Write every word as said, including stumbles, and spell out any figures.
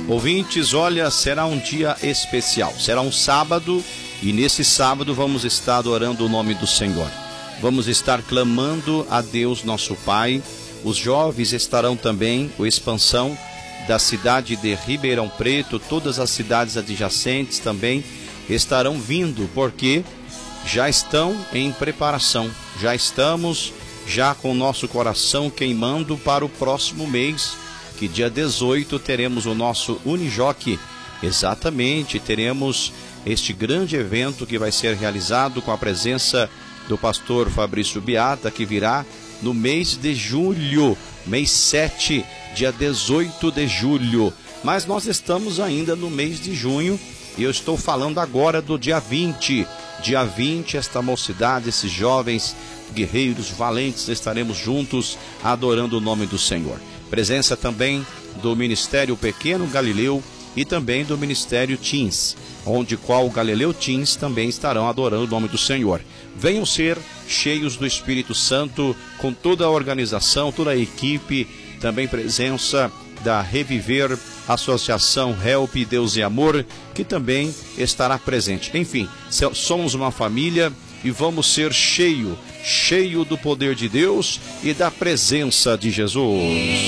Ouvintes, olha, será um dia especial, será um sábado, e nesse sábado vamos estar adorando o nome do Senhor. Vamos estar clamando a Deus nosso Pai. Os jovens estarão também, o Expansão da cidade de Ribeirão Preto, todas as cidades adjacentes também estarão vindo, porque já estão em preparação, já estamos já com o nosso coração queimando para o próximo mês, que dia dezoito teremos o nosso Unijoque. Exatamente, teremos este grande evento que vai ser realizado com a presença do pastor Fabrício Beata, que virá no mês de julho, mês sete, dia dezoito de julho. Mas nós estamos ainda no mês de junho e eu estou falando agora do dia vinte. Dia vinte, esta mocidade, esses jovens guerreiros valentes, estaremos juntos adorando o nome do Senhor. Presença também do Ministério Pequeno Galileu e também do Ministério Teens, onde qual o Galileu Teens também estarão adorando o nome do Senhor. Venham ser cheios do Espírito Santo, com toda a organização, toda a equipe, também presença da Reviver, Associação Help Deus e Amor, que também estará presente. Enfim, somos uma família e vamos ser cheio, cheio do poder de Deus e da presença de Jesus.